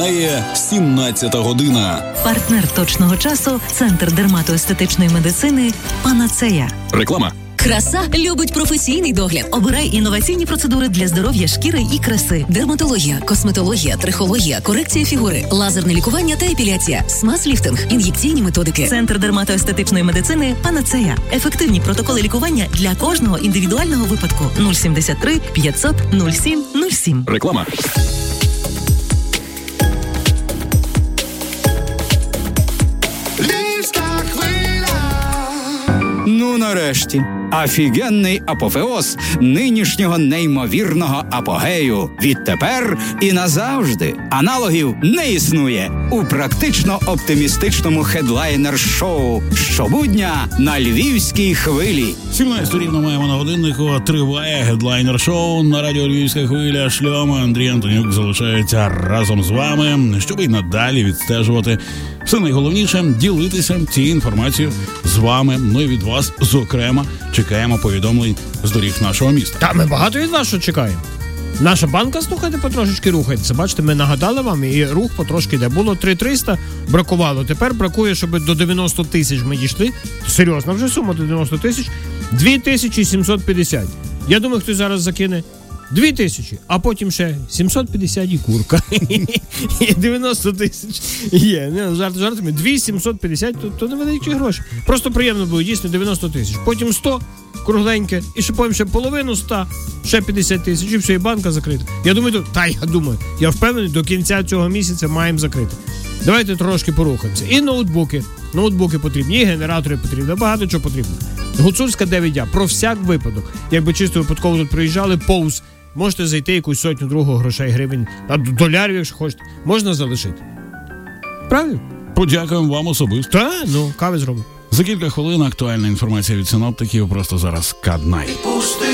Починає 17 година. Партнер точного часу – Центр дерматоестетичної медицини «Панацея». Реклама. Краса любить професійний догляд. Обирай інноваційні процедури для здоров'я шкіри і краси. Дерматологія, косметологія, трихологія, корекція фігури, лазерне лікування та епіляція, смаз-ліфтинг, ін'єкційні методики. Центр дерматоестетичної медицини «Панацея». Ефективні протоколи лікування для кожного індивідуального випадку. 073 500 07 07. Реклама. Ну, нарешті, офігенний апофеоз нинішнього неймовірного апогею. Відтепер і назавжди аналогів не існує у практично оптимістичному хедлайнер-шоу щобудня на Львівській хвилі. 17 рівно маємо на годиннику. Триває гедлайнер-шоу на радіо Львівська хвиля. Шльом Андрій Антонюк залишається разом з вами, щоб і надалі відстежувати все найголовніше, ділитися цією інформацією з вами. Ми від вас, зокрема, чекаємо повідомлень з доріг нашого міста. Та ми багато від вас що чекаємо. Наша банка, слухайте, потрошечки рухається. Бачите, ми нагадали вам, і рух потрошки йде. Було 3300, бракувало. Тепер бракує, щоб до 90 тисяч ми дійшли. Серйозна вже сума до 90 тисяч. 2750. Я думаю, хтось зараз закине 2000, а потім ще 750 і курка. І 90 тисяч є. Жартами. 2750, то невеликі гроші. Просто приємно було, дійсно, 90 тисяч. Потім 100, кругленьке, і ще потім ще половину 100, ще 50 тисяч, і все, і банка закрита. Я впевнений, до кінця цього місяця маємо закрити. Давайте трошки порухаємося. І ноутбуки потрібні, і генератори потрібні, багато чого потрібно. Гуцульська 9А, про всяк випадок. Якби чисто випадково тут приїжджали, повз, можете зайти якусь сотню другого грошей, гривень, долярів, якщо хочете, можна залишити. Правильно? Подякуємо вам особисто. Та, кави зробимо. За кілька хвилин актуальна інформація від синоптиків, просто зараз Каднай.